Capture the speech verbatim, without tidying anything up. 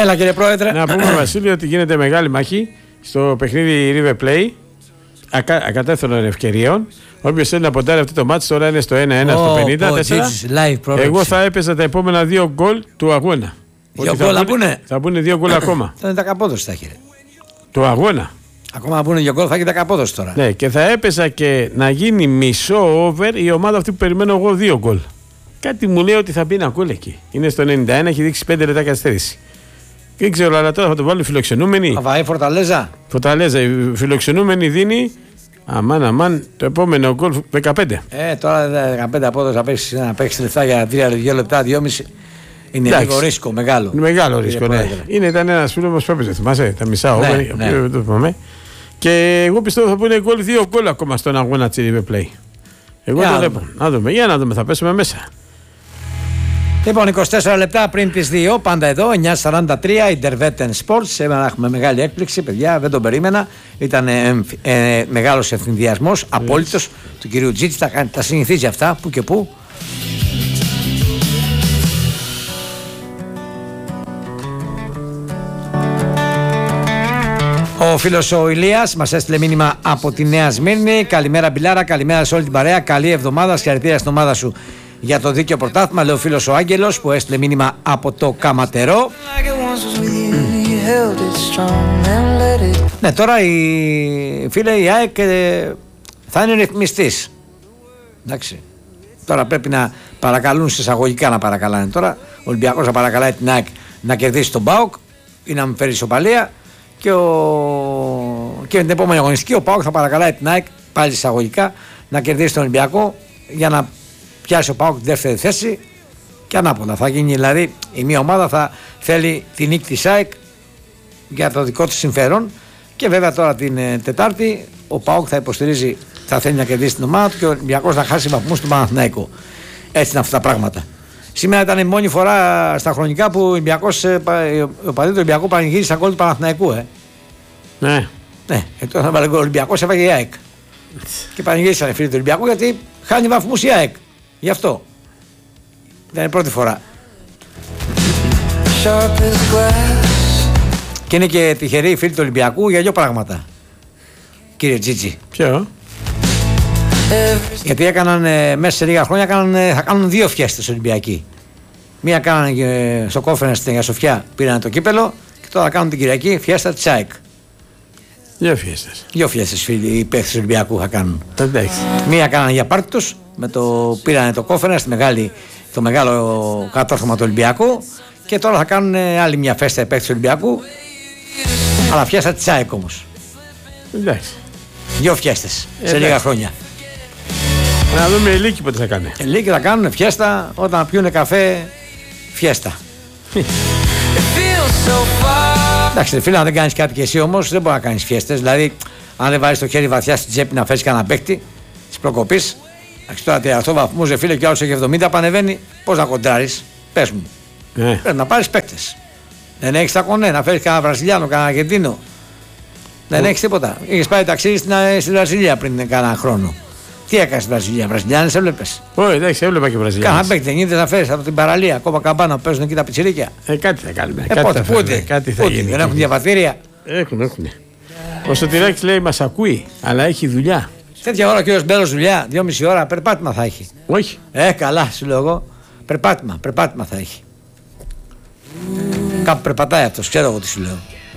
Έλα κύριε Πρόεδρε. Να πούμε Βασίλη ότι γίνεται μεγάλη μάχη στο παιχνίδι River Play ακα, ακατέθωνων ευκαιριών. Όποιος θέλει να ποντάρει αυτό το μάτι τώρα είναι στο ένα ένα, oh, στο πενήντα τέσσερα. Oh, Εγώ θα έπαιζα τα επόμενα δύο γκολ του αγώνα. Δύο γκολ θα πούνε. Θα πούνε δύο γκολ ακόμα. Θα είναι τα καπόδοση θα έχει. Του αγώνα. Ακόμα να πούνε δύο γκολ θα έχει τα καπόδοση τώρα. Ναι, και θα έπαιζα και να γίνει μισό over η ομάδα αυτή που περιμένω εγώ δύο γκολ. Κάτι μου λέει ότι θα μπει ένα γκολ εκεί. Είναι στο ενενήντα ένα, έχει δείξει πέντε λεπτά καθυστέρηση. Δεν ξέρω, αλλά τώρα θα το βάλουν φιλοξενούμενοι. Θα βάει Φορταλέζα. Φορταλέζα, η φιλοξενούμενη δίνει. Αμάν, αμάν, το επόμενο γκολ δεκαπέντε. Ε, τώρα δεκαπέντε απόδοση να παίξει, να παίξει λεφτά για τρία λεπτά, δυόμιση. Είναι εντάξει, λίγο ρίσκο, μεγάλο. Είναι μεγάλο ρίσκο, ναι. Είναι, ήταν ένα φίλο μα που έπαιζε, θυμάσαι, τα μισά over. Ναι, ναι. Το είπαμε. Και εγώ πιστεύω θα πούνε γκολ, δύο γκολ ακόμα στον αγώνα τη River Play. Εγώ για το βλέπω. Να δούμε, για να δούμε, θα πέσουμε μέσα. Λοιπόν, είκοσι τέσσερα λεπτά πριν τις δύο, πάντα εδώ, εννιά σαράντα τρία, Intervetten Sports. Σήμερα έχουμε μεγάλη έκπληξη, παιδιά, δεν τον περίμενα. Ήταν ε, ε, μεγάλος ευθυνδιασμός, απόλυτος, του κυρίου Τζίτση. Τα, τα συνηθίζει αυτά, που και που. Ο φίλος ο Ηλίας μας έστειλε μήνυμα από τη Νέα Σμύρνη. Καλημέρα Μπιλάρα, καλημέρα σε όλη την παρέα. Καλή εβδομάδα, συγχαρητήρια στην ομάδα σου για το δίκαιο πρωτάθλημα, λέει ο φίλος ο Άγγελος που έστειλε μήνυμα από το Καματερό. Ναι, τώρα η φίλε η ΑΕΚ θα είναι ρυθμιστής. Εντάξει. Τώρα πρέπει να παρακαλούν συσσαγωγικά να παρακαλάνε. Τώρα ο Ολυμπιακός θα παρακαλάει την ΑΕΚ να κερδίσει τον ΠΑΟΚ ή να μην φέρει ισοπαλία. Και, ο... και την επόμενη αγωνιστική ο ΠΑΟΚ θα παρακαλάει την ΑΕΚ πάλι εισαγωγικά να κερδίσει τον Ολυμπιακό για να πιάσει ο ΠΑΟΚ τη δεύτερη θέση και ανάποδα. Θα γίνει δηλαδή η μία ομάδα θα θέλει την νίκη της ΑΕΚ για το δικό της συμφέρον και βέβαια τώρα την ε, Τετάρτη ο ΠΑΟΚ θα υποστηρίζει, θα θέλει να κερδίσει την ομάδα του και ο Ολυμπιακός να χάσει βαθμούς του Παναθηναϊκού. Έτσι είναι αυτά τα πράγματα. Σήμερα ήταν η μόνη φορά στα χρονικά που ο Ολυμπιακός, ο παδί του Ολυμπιακού πανηγύρισε στα γκολ του Παναθηναϊκού. Ε. Ναι. Ναι, και τώρα ο Ολυμπιακός έφαγε η ΑΕΚ. Και πανηγύρισαν οι φίλοι του Ολυμπιακού γιατί χάνει βαθμούς η ΑΕΚ. Γι' αυτό. Δεν είναι πρώτη φορά. Και είναι και τυχεροί οι φίλοι του Ολυμπιακού για δύο πράγματα. Κύριε Τζίτζι. Ποιο? Γιατί έκαναν ε, μέσα σε λίγα χρόνια έκαναν, ε, θα κάνουν δύο φιέστες Ολυμπιακοί. Μία κάνανε ε, στο Κόφερνα στην Αγία Σοφιά, πήραν το κύπελο και τώρα κάνουν την Κυριακή φιέστα της ΑΕΚ. Δύο φιέστες. Δύο φιέστες φίλοι, οι παίκτες του Ολυμπιακού θα κάνουν. Εντάξει. Μία κάνανε για πάρτι τους, με το, πήραν το Κόφερνα στη μεγάλη, το μεγάλο κατόρθωμα του Ολυμπιακού και τώρα θα κάνουν ε, άλλη μια φέστα οι παίκτες του Ολυμπιακού. Αλλά φιέστα της ΑΕΚ όμως. Εντάξει. Δύο φιέστες σε λίγα χρόνια. Να δούμε οι Λύκοι πότε θα κάνει. Οι Λύκοι θα κάνουν φιέστα όταν πιούνε καφέ, φιέστα. Εντάξει, φίλε, αν δεν κάνεις κάτι και εσύ όμως, δεν μπορεί να κάνεις φιέστες. Δηλαδή, αν δεν βάλεις το χέρι βαθιά στην τσέπη να φέρεις κανένα παίκτη της προκοπής, εντάξει, τώρα τριάντα οκτώ βαθμούς, ρε φίλε, και άλλος έχει εβδομήντα, πανεβαίνει, πώς να κοντράρεις, πες μου. Ναι. Πρέπει να πάρεις παίκτες. Δεν έχεις τα κονέ, να φέρεις κανένα Βραζιλιάνο, κανένα Αργεντίνο. Δεν έχεις τίποτα. Είχες πάει ταξίδι στην, στην Βραζιλία πριν κανένα χρόνο. Τι έκανε στην Βραζιλία, Βραζιλιάνες έβλεπες? Όχι, εντάξει, έβλεπα και Βραζιλιάνες. Κάνα παίκτη, δεν είδες να φέρεις από την παραλία, ακόμα καμπάνα που παίζουν εκεί τα πιτσιρίκια. Ε, κάτι θα κάνουμε. Ε, κάτι πότε, θα πότε, φέρουμε, κάτι θα πότε, γίνει. δεν έχουν διαβατήρια. Έχουν, έχουν. Ο Σωτηράκης λέει μας ακούει, αλλά έχει δουλειά. Τέτοια ώρα ο κύριος Μπέλος δουλειά, δυόμιση ώρα, περπάτημα θα έχει. Όχι. Ε, καλά, σου λέω εγώ. Περπάτημα, περπάτημα θα έχει. Κάπου περπατάει αυτός, ξέρω εγώ τι σου λέω.